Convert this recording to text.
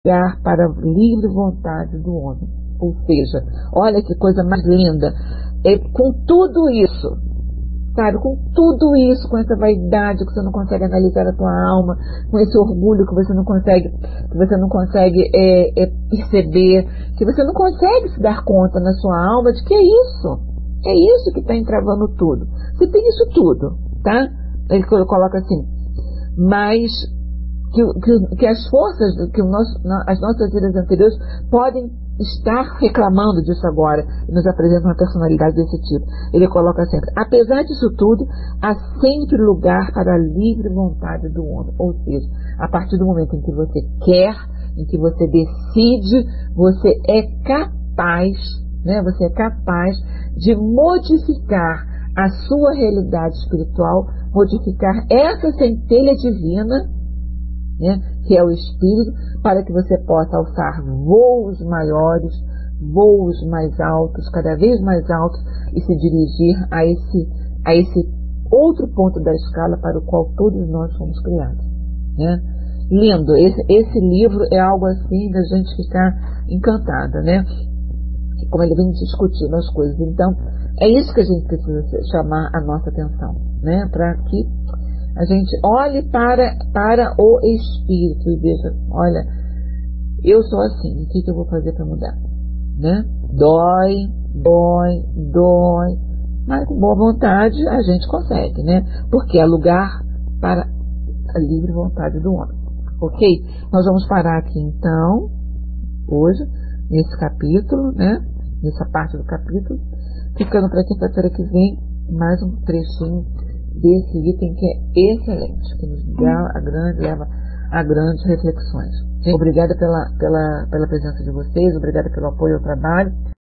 lugar para a livre vontade do homem. Ou seja, olha que coisa mais linda. Com tudo isso, sabe, com tudo isso, com essa vaidade que você não consegue analisar a tua alma, com esse orgulho que você não consegue perceber, que você não consegue se dar conta na sua alma de que é isso que está entravando tudo. Você tem isso tudo, tá? Ele coloca assim, mas que as forças, as nossas vidas anteriores podem estar reclamando disso agora e nos apresenta uma personalidade desse tipo. Ele coloca sempre, apesar disso tudo, há sempre lugar para a livre vontade do homem. Ou seja, a partir do momento em que você quer, em que você decide, você é capaz, né? Você é capaz de modificar a sua realidade espiritual, modificar essa centelha divina, né, que é o Espírito, para que você possa alçar voos maiores, voos mais altos, cada vez mais altos, e se dirigir a esse outro ponto da escala para o qual todos nós fomos criados, né? Lindo, esse livro é algo assim da gente ficar encantada, né? Como ele vem discutindo as coisas. Então, é isso que a gente precisa chamar a nossa atenção, né? Para que a gente olhe para o Espírito e veja, olha, eu sou assim, o que eu vou fazer para mudar? Né? Dói, mas com boa vontade a gente consegue, né? Porque é lugar para a livre vontade do homem. Ok? Nós vamos parar aqui então, hoje, nesse capítulo, né? Nessa parte do capítulo, ficando para quinta-feira que vem mais um trechinho desse item que é excelente, que nos leva a grandes reflexões. Obrigada pela presença de vocês, obrigada pelo apoio ao trabalho.